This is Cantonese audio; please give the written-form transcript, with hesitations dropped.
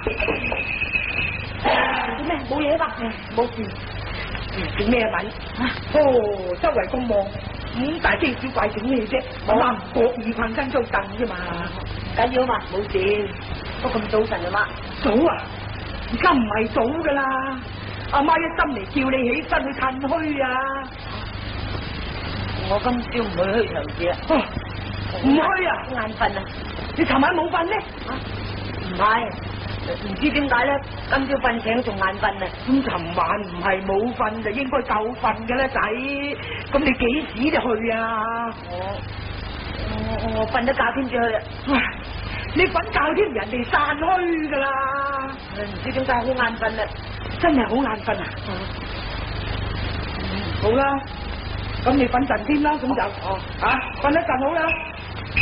做咩？冇嘢吧？ 冇事。做咩揾？哦，周圍咁忙，咁大驚小怪整咩啫？我話唔覺意困身張凳啫嘛。 緊要嘛？冇事。都咁早晨啊嘛？ 早啊！而家唔係早噶啦，阿媽一心嚟叫你起身去趁墟啊！ 我今朝唔去墟場子啦。 唔去啊？ 眼瞓啊！ 你尋晚冇瞓咩？ 唔係，唔知點解咧，今朝瞓醒仲眼瞓啊！ 咁尋晚唔係冇瞓就應該夠瞓嘅啦，仔。咁你幾時就去啊？ 我瞓得覺先至去啊！ 你瞓覺添，人哋散墟噶啦。 唔知點解好眼瞓啊！ 真係好眼瞓啊！好啦，咁你瞓陣先啦，咁就瞓一陣好啦。